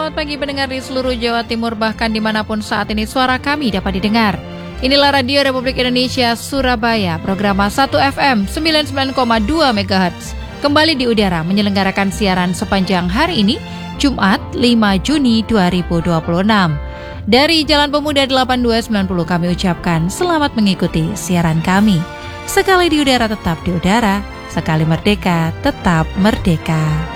selamat pagi pendengar di seluruh Jawa Timur, bahkan dimanapun saat ini suara kami dapat didengar. Inilah Radio Republik Indonesia Surabaya, program 1 FM 99,2 MHz. Kembali di udara menyelenggarakan siaran sepanjang hari ini, Jumat 5 Juni 2026. Dari Jalan Pemuda 8290 kami ucapkan selamat mengikuti siaran kami. Sekali di udara tetap di udara, sekali merdeka tetap merdeka.